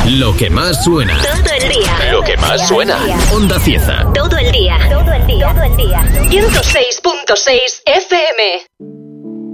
Lo que más suena. Todo el día. Lo que más suena. Onda Cieza. Todo el día. Todo el día. Todo el día. 106.6 FM.